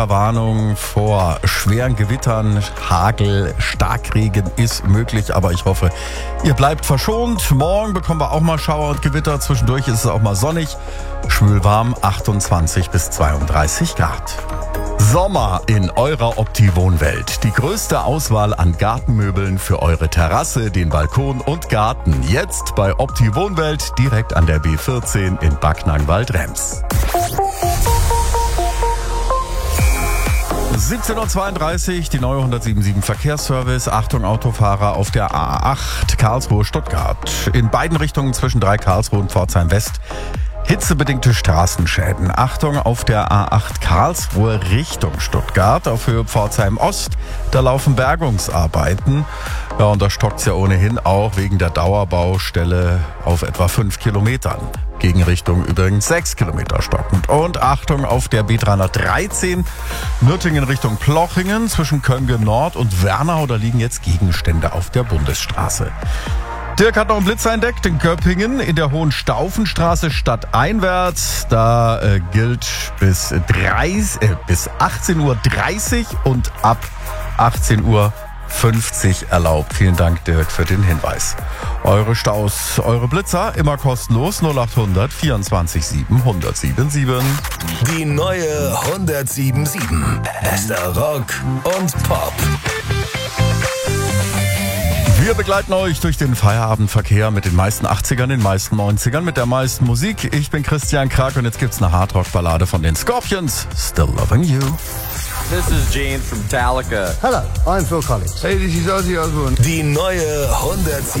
Gewitterwarnung vor schweren Gewittern, Hagel, Starkregen ist möglich, aber ich hoffe, ihr bleibt verschont. Morgen bekommen wir auch mal Schauer und Gewitter. Zwischendurch ist es auch mal sonnig, schwül warm, 28 bis 32 Grad. Sommer in eurer Opti-Wohnwelt. Die größte Auswahl an Gartenmöbeln für eure Terrasse, den Balkon und Garten. Jetzt bei Opti-Wohnwelt direkt an der B14 in Backnang-Waldrems. 17.32 Uhr, die neue 177 Verkehrsservice. Achtung Autofahrer auf der A8 Karlsruhe-Stuttgart. In beiden Richtungen zwischen 3 Karlsruhe und Pforzheim-West. Hitzebedingte Straßenschäden. Achtung auf der A8 Karlsruhe Richtung Stuttgart auf Höhe Pforzheim Ost. Da laufen Bergungsarbeiten. Ja, und da stockt's ja ohnehin auch wegen der Dauerbaustelle auf etwa 5 Kilometern. Gegenrichtung übrigens 6 Kilometer stockend. Und Achtung auf der B313 Nürtingen Richtung Plochingen zwischen Könge Nord und Wernau. Da liegen jetzt Gegenstände auf der Bundesstraße. Dirk hat noch einen Blitzer entdeckt in Göppingen in der Hohenstaufenstraße stadteinwärts. Da gilt bis 18.30 Uhr und ab 18.50 Uhr erlaubt. Vielen Dank, Dirk, für den Hinweis. Eure Staus, eure Blitzer, immer kostenlos 0800 24 7 1077. Die neue 177. Bester Rock und Pop. Wir begleiten euch durch den Feierabendverkehr mit den meisten 80ern, den meisten 90ern, mit der meisten Musik. Ich bin Christian Krag und jetzt gibt's eine Hardrock-Ballade von den Scorpions. Still Loving You. This is Gene from Metallica. Hello, I'm Phil Collins. Hey, this is Ozzy Osbourne. Die neue 177.